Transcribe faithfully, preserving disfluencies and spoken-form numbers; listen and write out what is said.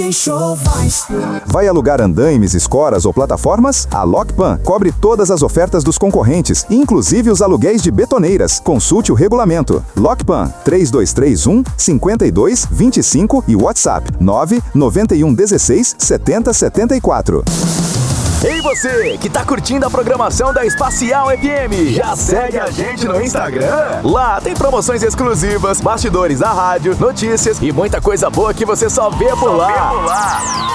Vai alugar andaimes, escoras ou plataformas? A Lockpan cobre todas as ofertas dos concorrentes, inclusive os aluguéis de betoneiras. Consulte o regulamento. Lockpan três dois três um, cinco dois dois cinco e WhatsApp nove nove um um seis sete zero sete quatro. Ei você, que tá curtindo a programação da Espacial F M, já segue a gente no Instagram? Lá tem promoções exclusivas, bastidores da rádio, notícias e muita coisa boa que você só vê por lá.